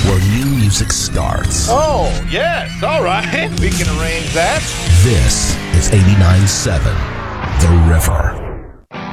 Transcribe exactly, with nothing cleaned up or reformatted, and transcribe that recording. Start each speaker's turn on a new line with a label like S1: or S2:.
S1: where new music starts.
S2: Oh, yes, all right. We can arrange that.
S1: This is eighty-nine point seven The River.